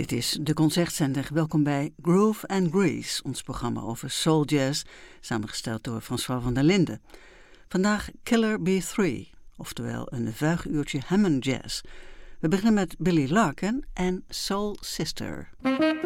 Dit is de Concertzender. Welkom bij Groove and Grace, ons programma over soul jazz, samengesteld door François van der Linden. Vandaag Killer B3, oftewel een vuiguurtje Hammond Jazz. We beginnen met Billy Larkin en Soul Sister.